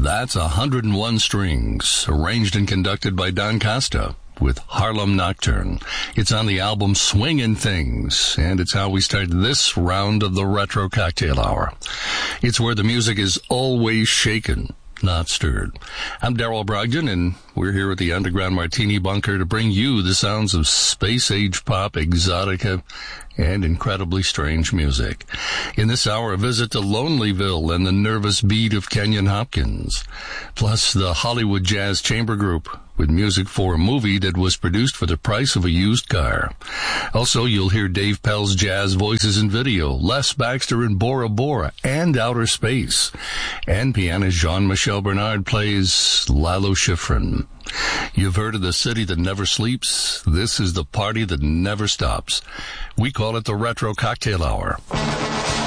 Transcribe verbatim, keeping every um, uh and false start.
That's one hundred one Strings, arranged and conducted by Don Costa with Harlem Nocturne. It's on the album Swingin' Things, and it's how we start this round of the Retro Cocktail Hour. It's where the music is always shaken, not stirred. I'm Darrell Brogdon, and we're here at the Underground Martini Bunker to bring you the sounds of space-age pop, exotica, and incredibly strange music. In this hour, a visit to Lonelyville and the nervous beat of Kenyon Hopkins, plus the Hollywood Jazz Chamber Group with music for a movie that was produced for the price of a used car. Also, you'll hear Dave Pell's jazz voices in video, Les Baxter in Bora Bora and Outer Space, and pianist Jean-Michel Bernard plays Lalo Schifrin. You've heard of the city that never sleeps. This is the party that never stops. We call it the Retro Cocktail Hour.